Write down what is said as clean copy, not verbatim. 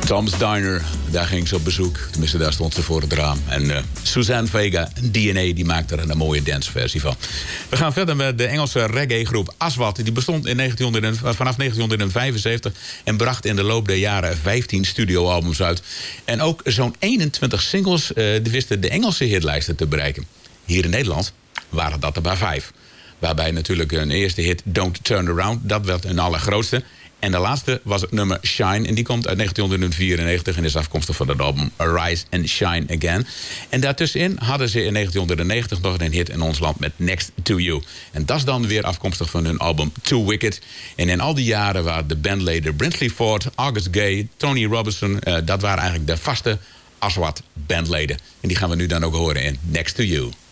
Tom's Diner, daar ging ze op bezoek. Tenminste, daar stond ze voor het raam. En Suzanne Vega, DNA, die maakte er een mooie danceversie van. We gaan verder met de Engelse reggae-groep Aswad. Die bestond vanaf 1975 en bracht in de loop der jaren 15 studioalbums uit. En ook zo'n 21 singles die wisten de Engelse hitlijsten te bereiken. Hier in Nederland waren dat er maar 5. Waarbij natuurlijk een eerste hit, Don't Turn Around, dat werd een allergrootste. En de laatste was het nummer Shine. En die komt uit 1994 en is afkomstig van het album Arise and Shine Again. En daartussenin hadden ze in 1990 nog een hit in ons land met Next to You. En dat is dan weer afkomstig van hun album Too Wicked. En in al die jaren waren de bandleden Brinsley Ford, August Gay, Tony Robinson, dat waren eigenlijk de vaste Aswad bandleden. En die gaan we nu dan ook horen in Next to You.